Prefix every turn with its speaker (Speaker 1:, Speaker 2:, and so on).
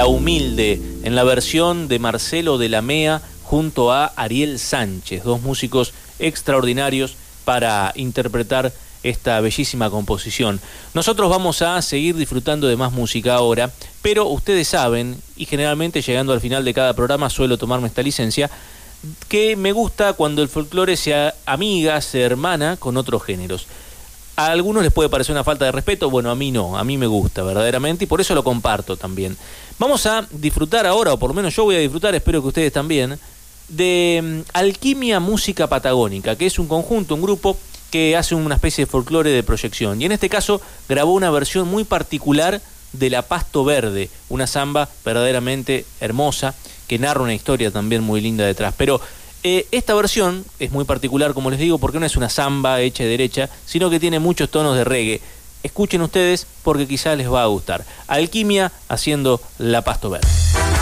Speaker 1: Humilde, en la versión de Marcelo de la Mea junto a Ariel Sánchez, dos músicos extraordinarios para interpretar esta bellísima composición. Nosotros vamos a seguir disfrutando de más música ahora, pero ustedes saben, y generalmente llegando al final de cada programa suelo tomarme esta licencia, que me gusta cuando el folclore se amiga, se hermana con otros géneros. A algunos les puede parecer una falta de respeto, bueno, a mí no, a mí me gusta verdaderamente y por eso lo comparto también. Vamos a disfrutar ahora, o por lo menos yo voy a disfrutar, espero que ustedes también, de Alquimia Música Patagónica, que es un conjunto, un grupo que hace una especie de folclore de proyección. Y en este caso grabó una versión muy particular de La Pasto Verde, una samba verdaderamente hermosa, que narra una historia también muy linda detrás. Pero esta versión es muy particular, como les digo, porque no es una samba hecha y derecha, sino que tiene muchos tonos de reggae. Escuchen ustedes porque quizás les va a gustar. Alquimia haciendo La Pasto Verde.